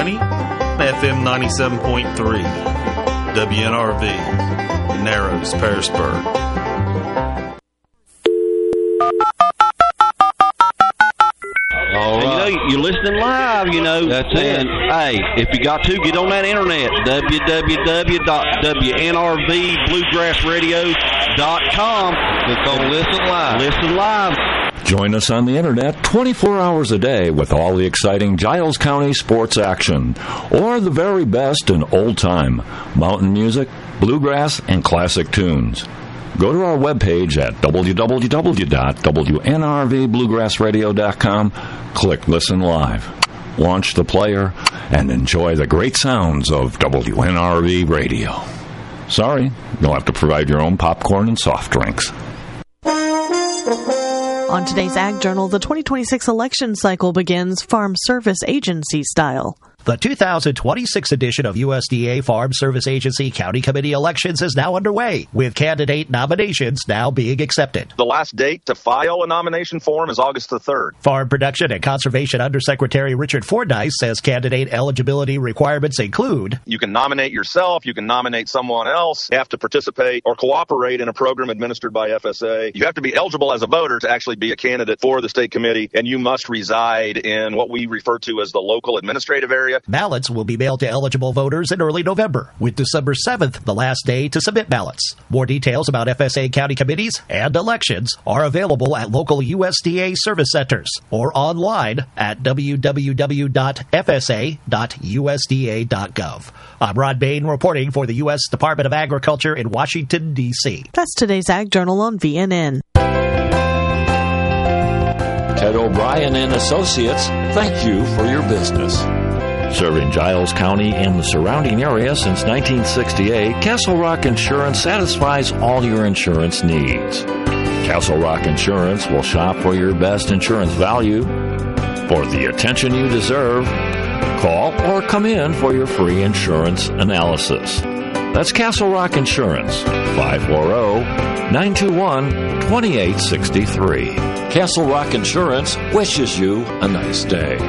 County, FM 97.3, WNRV, Narrows, Pearisburg. All right. You're listening live, That's it. Hey, if you got to, get on that internet, www.wnrbbluegrassradio.com. Click on Listen Live. Listen live. Join us on the internet 24 hours a day with all the exciting Giles County sports action, or the very best in old-time mountain music, bluegrass, and classic tunes. Go to our webpage at www.wnrbbluegrassradio.com, click Listen Live, launch the player, and enjoy the great sounds of WNRV Radio. Sorry, you'll have to provide your own popcorn and soft drinks. On today's Ag Journal, the 2026 election cycle begins Farm Service Agency style. The 2026 edition of USDA Farm Service Agency County Committee elections is now underway, with candidate nominations now being accepted. The last date to file a nomination form is August the 3rd. Farm Production and Conservation Undersecretary Richard Fordyce says candidate eligibility requirements include: you can nominate yourself, you can nominate someone else, you have to participate or cooperate in a program administered by FSA. You have to be eligible as a voter to actually be a candidate for the state committee, and you must reside in what we refer to as the local administrative area. Ballots will be mailed to eligible voters in early November, with December 7th the last day to submit ballots. More details about FSA county committees and elections are available at local USDA service centers or online at www.fsa.usda.gov. I'm Rod Bain reporting for the U.S. Department of Agriculture in Washington, D.C. That's today's Ag Journal on VNN. Ted O'Brien and Associates, thank you for your business. Serving Giles County and the surrounding area since 1968, Castle Rock Insurance satisfies all your insurance needs. Castle Rock Insurance will shop for your best insurance value. For the attention you deserve, call or come in for your free insurance analysis. That's Castle Rock Insurance, 540-921-2863. Castle Rock Insurance wishes you a nice day.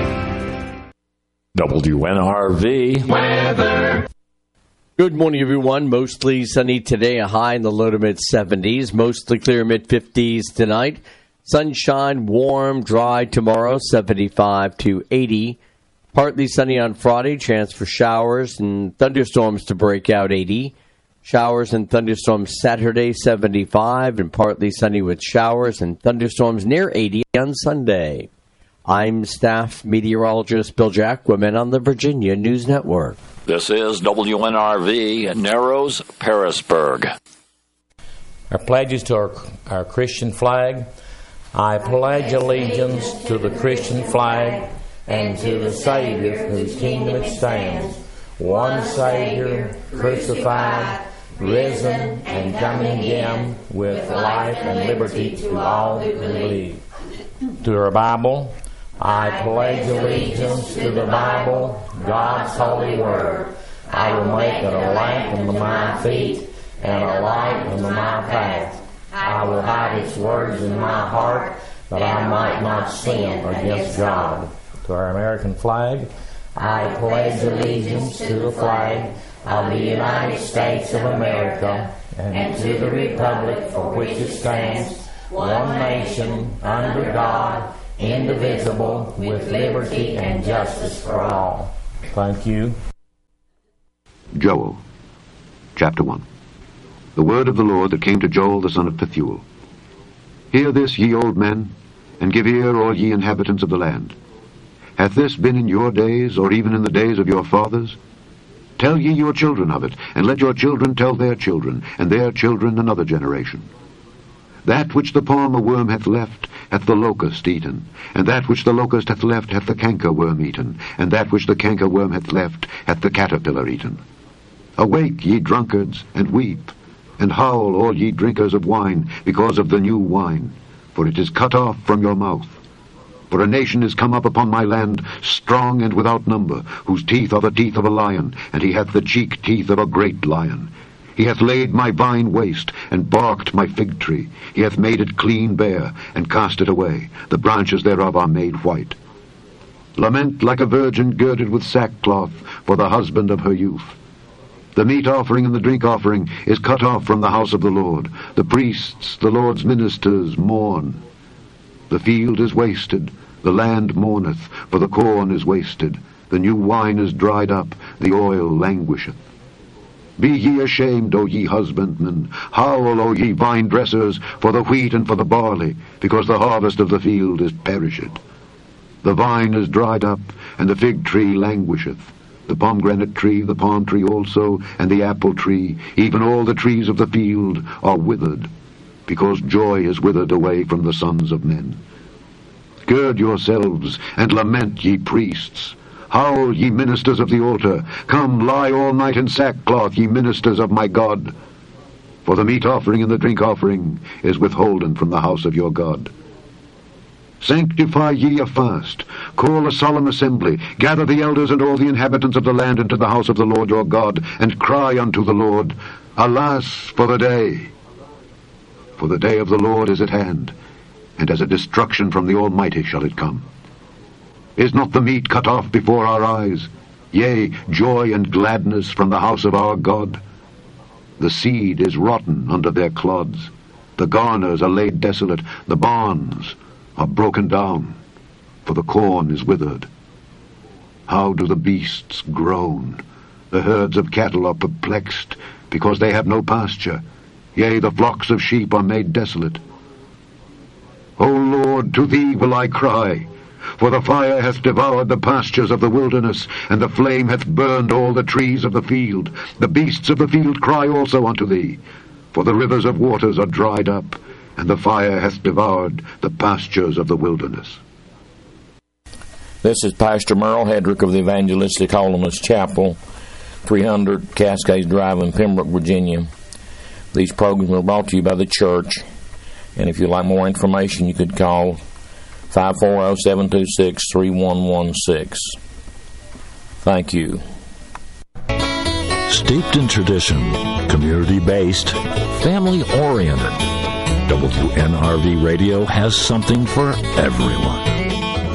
WNRV weather. Good morning, everyone. Mostly sunny today, a high in the low to mid-70s. Mostly clear mid-50s tonight. Sunshine, warm, dry tomorrow, 75 to 80. Partly sunny on Friday, chance for showers and thunderstorms to break out, 80. Showers and thunderstorms Saturday, 75, and partly sunny with showers and thunderstorms near 80 on Sunday. I'm staff meteorologist Bill Jacquemin on the Virginia News Network. This is WNRV, Narrows, Pearisburg. Our pledges to our Christian flag. I pledge allegiance to the Christian flag and to the Savior whose kingdom it stands, one Savior, crucified, risen, and coming again with life and liberty to all who believe. To our Bible. I pledge allegiance to the Bible, God's holy word. I will make it a lamp unto my feet and a light unto my path. I will hide its words in my heart, that I might not sin against God. To our American flag, I pledge allegiance to the flag of the United States of America and to the republic for which it stands, one nation, under God, indivisible, with liberty and justice for all. Thank you. Joel, chapter 1. The word of the Lord that came to Joel the son of Pethuel. Hear this, ye old men, and give ear, all ye inhabitants of the land. Hath this been in your days, or even in the days of your fathers? Tell ye your children of it, and let your children tell their children, and their children another generation. That which the palmer worm hath left, hath the locust eaten, and that which the locust hath left, hath the cankerworm eaten, and that which the cankerworm hath left, hath the caterpillar eaten. Awake, ye drunkards, and weep, and howl, all ye drinkers of wine, because of the new wine, for it is cut off from your mouth. For a nation is come up upon my land, strong and without number, whose teeth are the teeth of a lion, and he hath the cheek teeth of a great lion. He hath laid my vine waste, and barked my fig tree. He hath made it clean bare, and cast it away. The branches thereof are made white. Lament like a virgin girded with sackcloth for the husband of her youth. The meat offering and the drink offering is cut off from the house of the Lord. The priests, the Lord's ministers, mourn. The field is wasted, the land mourneth, for the corn is wasted. The new wine is dried up, the oil languisheth. Be ye ashamed, O ye husbandmen. Howl, O ye vine dressers, for the wheat and for the barley, because the harvest of the field is perished. The vine is dried up, and the fig tree languisheth. The pomegranate tree, the palm tree also, and the apple tree, even all the trees of the field are withered, because joy is withered away from the sons of men. Gird yourselves, and lament, ye priests. Howl, ye ministers of the altar. Come, lie all night in sackcloth, ye ministers of my God. For the meat offering and the drink offering is withholden from the house of your God. Sanctify ye a fast. Call a solemn assembly. Gather the elders and all the inhabitants of the land into the house of the Lord your God, and cry unto the Lord, Alas for the day! For the day of the Lord is at hand, and as a destruction from the Almighty shall it come. Is not the meat cut off before our eyes? Yea, joy and gladness from the house of our God. The seed is rotten under their clods. The garners are laid desolate. The barns are broken down, for the corn is withered. How do the beasts groan? The herds of cattle are perplexed, because they have no pasture. Yea, the flocks of sheep are made desolate. O Lord, to thee will I cry. For the fire hath devoured the pastures of the wilderness, and the flame hath burned all the trees of the field. The beasts of the field cry also unto thee, for the rivers of waters are dried up, and the fire hath devoured the pastures of the wilderness. This is Pastor Merle Hedrick of the Evangelistic Holiness Chapel, 300 Cascades Drive in Pembroke, Virginia. These programs are brought to you by the church, and if you'd like more information, you could call 540-726-3116. Thank you. Steeped in tradition, community-based, family-oriented, WNRV Radio has something for everyone.